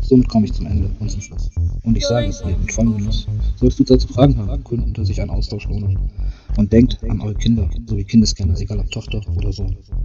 Somit komme ich zum Ende und zum Schluss. Und ich sage es dir mit vollem Genuss. Sollst du dazu Fragen haben, gründen sich ein Austausch lohnen. Und denkt an eure Kinder sowie Kindeskinder, egal ob Tochter oder Sohn.